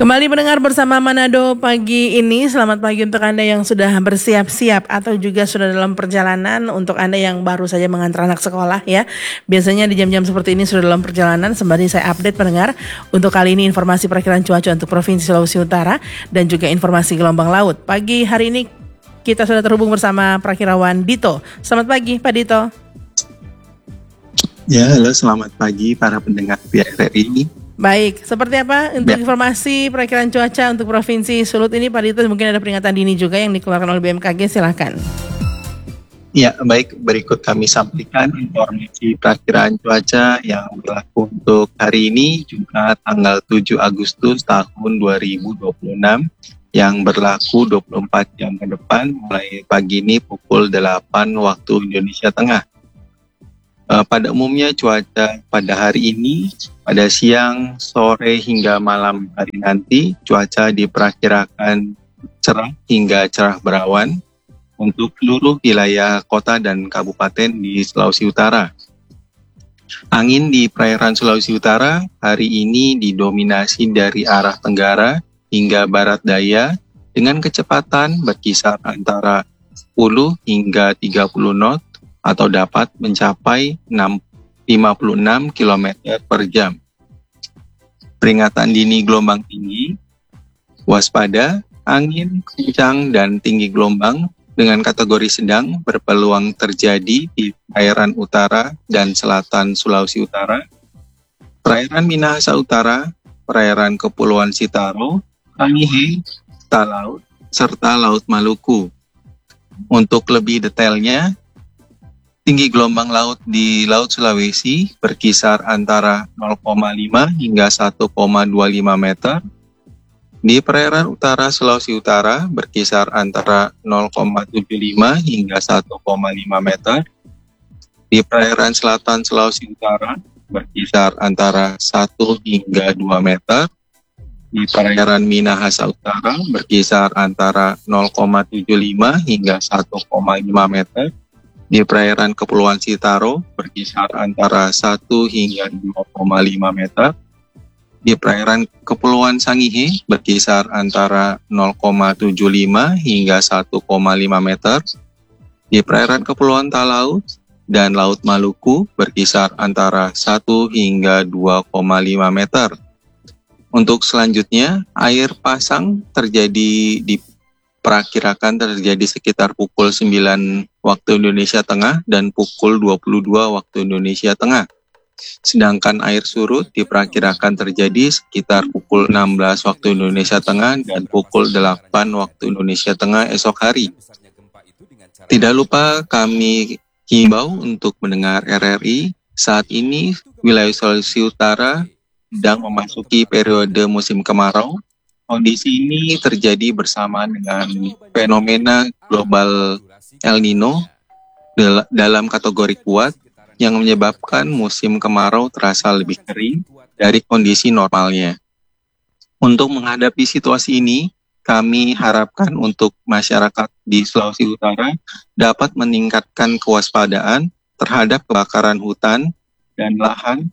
Kembali mendengar bersama Manado pagi ini. Selamat pagi untuk Anda yang sudah bersiap-siap atau juga sudah dalam perjalanan. Untuk Anda yang baru saja mengantar anak sekolah ya. Biasanya di jam-jam seperti ini sudah dalam perjalanan. Sembari saya update pendengar. Untuk kali ini informasi perakiraan cuaca untuk Provinsi Sulawesi Utara dan juga informasi gelombang laut. Pagi hari ini kita sudah terhubung bersama Prakirawan Dito. Selamat pagi Pak Dito. Ya, halo, selamat pagi para pendengar RRI. Baik, seperti apa untuk informasi perakiraan cuaca untuk Provinsi Sulut ini Pak Dito? Mungkin ada peringatan dini juga yang dikeluarkan oleh BMKG, silakan. Ya, baik, berikut kami sampaikan informasi perakiraan cuaca yang berlaku untuk hari ini juga tanggal 7 Agustus tahun 2026 yang berlaku 24 jam ke depan mulai pagi ini pukul 8 waktu Indonesia Tengah. Pada umumnya cuaca pada hari ini, pada siang, sore hingga malam hari nanti, cuaca diperkirakan cerah hingga cerah berawan untuk seluruh wilayah kota dan kabupaten di Sulawesi Utara. Angin di perairan Sulawesi Utara hari ini didominasi dari arah tenggara hingga barat daya dengan kecepatan berkisar antara 10 hingga 30 knot atau dapat mencapai 56 km per jam. Peringatan dini gelombang tinggi, waspada, angin kencang dan tinggi gelombang dengan kategori sedang berpeluang terjadi di perairan utara dan selatan Sulawesi Utara, perairan Minahasa Utara, perairan Kepulauan Sitaro, Sangihe, Talaut, serta Laut Maluku. Untuk lebih detailnya, tinggi gelombang laut di Laut Sulawesi berkisar antara 0,5 hingga 1,25 meter. Di perairan utara Sulawesi Utara berkisar antara 0,75 hingga 1,5 meter. Di perairan selatan Sulawesi Utara berkisar antara 1 hingga 2 meter. Di perairan Minahasa Utara berkisar antara 0,75 hingga 1,5 meter. Di perairan Kepulauan Sitaro berkisar antara 1 hingga 2,5 meter. Di perairan Kepulauan Sangihe berkisar antara 0,75 hingga 1,5 meter. Di perairan Kepulauan Talaut dan Laut Maluku berkisar antara 1 hingga 2,5 meter. Untuk selanjutnya, air pasang diperkirakan terjadi sekitar pukul 9 waktu Indonesia Tengah dan pukul 22 waktu Indonesia Tengah. Sedangkan air surut diperkirakan terjadi sekitar pukul 16 waktu Indonesia Tengah dan pukul 8 waktu Indonesia Tengah esok hari. Tidak lupa kami himbau untuk mendengar RRI. Saat ini wilayah Sulawesi Utara sedang memasuki periode musim kemarau. Kondisi ini terjadi bersama dengan fenomena global El Nino dalam kategori kuat yang menyebabkan musim kemarau terasa lebih kering dari kondisi normalnya. Untuk menghadapi situasi ini, kami harapkan untuk masyarakat di Sulawesi Utara dapat meningkatkan kewaspadaan terhadap kebakaran hutan dan lahan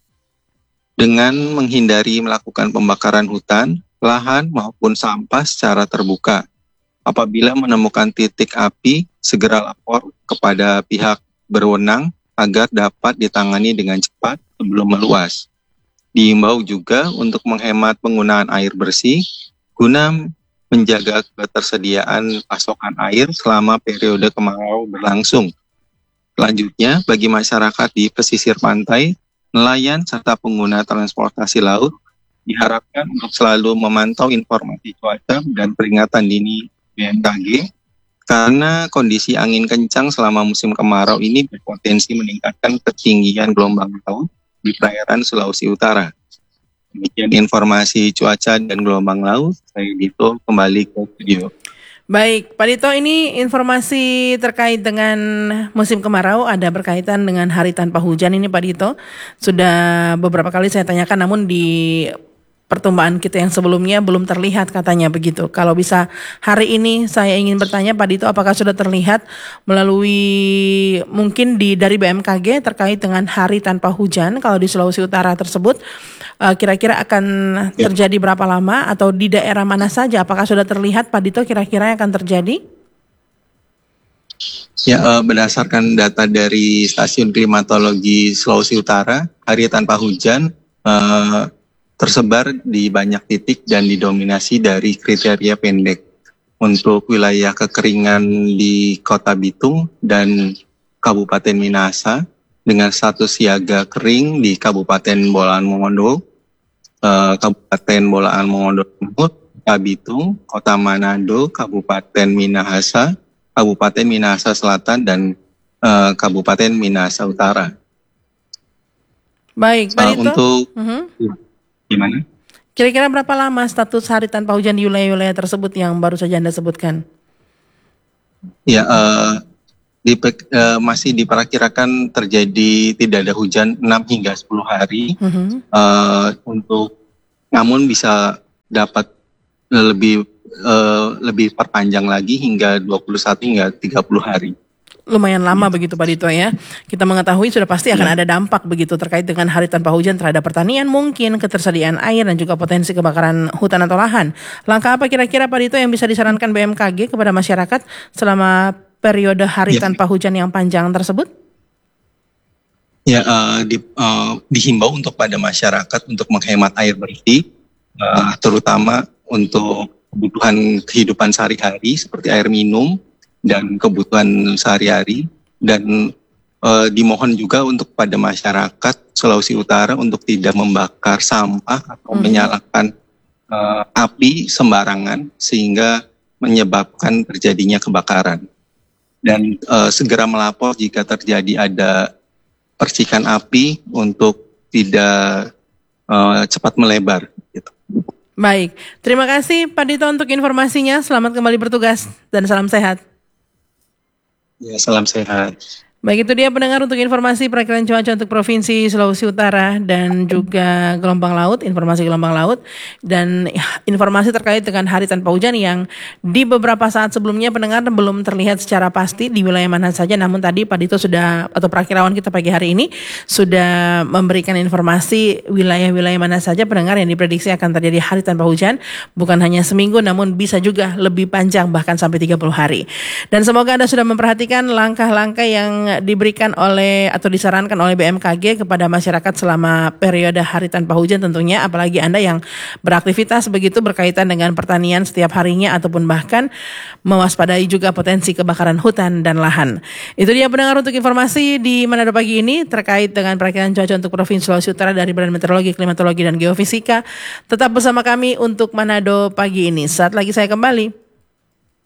dengan menghindari melakukan pembakaran hutan, lahan maupun sampah secara terbuka. Apabila menemukan titik api, segera lapor kepada pihak berwenang agar dapat ditangani dengan cepat sebelum meluas. Diimbau juga untuk menghemat penggunaan air bersih guna menjaga ketersediaan pasokan air selama periode kemarau berlangsung. Selanjutnya, bagi masyarakat di pesisir pantai, nelayan serta pengguna transportasi laut diharapkan untuk selalu memantau informasi cuaca dan peringatan dini BMKG karena kondisi angin kencang selama musim kemarau ini berpotensi meningkatkan ketinggian gelombang laut di perairan Sulawesi Utara. Demikian informasi cuaca dan gelombang laut. Saya Dito kembali ke studio. Baik, Pak Dito, ini informasi terkait dengan musim kemarau ada berkaitan dengan hari tanpa hujan ini Pak Dito. Sudah beberapa kali saya tanyakan namun di pertumpahan kita yang sebelumnya belum terlihat katanya begitu. Kalau bisa hari ini saya ingin bertanya Pak Dito, apakah sudah terlihat melalui mungkin dari BMKG terkait dengan hari tanpa hujan kalau di Sulawesi Utara tersebut kira-kira akan terjadi berapa lama atau di daerah mana saja? Apakah sudah terlihat Pak Dito kira-kira yang akan terjadi? Ya, berdasarkan data dari Stasiun Klimatologi Sulawesi Utara, hari tanpa hujan tersebar di banyak titik dan didominasi dari kriteria pendek. Untuk wilayah kekeringan di Kota Bitung dan Kabupaten Minahasa dengan status siaga kering di Kabupaten Bolaan Mongondo, Kabupaten Bolaan Mongondo Timur, Kota Bitung, Kota Manado, Kabupaten Minahasa, Kabupaten Minahasa Selatan, dan Kabupaten Minahasa Utara. Baik, Pak Dito. Untuk gimana? Kira-kira berapa lama status hari tanpa hujan di wilayah-wilayah tersebut yang baru saja Anda sebutkan? Ya, masih diperkirakan terjadi tidak ada hujan 6 hingga 10 hari. Namun bisa dapat lebih perpanjang lagi hingga 21 hingga 30 hari. Lumayan lama begitu Pak Dito ya. Kita mengetahui sudah pasti akan ada dampak begitu terkait dengan hari tanpa hujan terhadap pertanian mungkin, ketersediaan air dan juga potensi kebakaran hutan atau lahan. Langkah apa kira-kira Pak Dito yang bisa disarankan BMKG kepada masyarakat selama periode hari tanpa hujan yang panjang tersebut? Ya, dihimbau untuk pada masyarakat untuk menghemat air bersih, terutama untuk kebutuhan kehidupan sehari-hari seperti air minum dan kebutuhan sehari-hari, dan dimohon juga untuk pada masyarakat Sulawesi Utara untuk tidak membakar sampah atau menyalakan api sembarangan sehingga menyebabkan terjadinya kebakaran, dan segera melapor jika terjadi ada percikan api untuk tidak cepat melebar gitu. Baik, terima kasih Pak Dito untuk informasinya. Selamat kembali bertugas dan salam sehat. Ya, salam sehat. Baik, itu dia pendengar untuk informasi perakiraan cuaca untuk Provinsi Sulawesi Utara dan juga gelombang laut, informasi gelombang laut dan informasi terkait dengan hari tanpa hujan yang di beberapa saat sebelumnya pendengar belum terlihat secara pasti di wilayah mana saja. Namun tadi Pak Dito sudah, atau perakirawan kita pagi hari ini sudah memberikan informasi wilayah-wilayah mana saja pendengar yang diprediksi akan terjadi hari tanpa hujan, bukan hanya seminggu namun bisa juga lebih panjang bahkan sampai 30 hari. Dan semoga Anda sudah memperhatikan langkah-langkah yang diberikan oleh atau disarankan oleh BMKG kepada masyarakat selama periode hari tanpa hujan tentunya, apalagi Anda yang beraktivitas begitu berkaitan dengan pertanian setiap harinya ataupun bahkan mewaspadai juga potensi kebakaran hutan dan lahan. Itu dia pendengar untuk informasi di Manado pagi ini terkait dengan perakiraan cuaca untuk Provinsi Sulawesi Utara dari Badan Meteorologi, Klimatologi dan Geofisika. Tetap bersama kami untuk Manado pagi ini. Saat lagi saya kembali.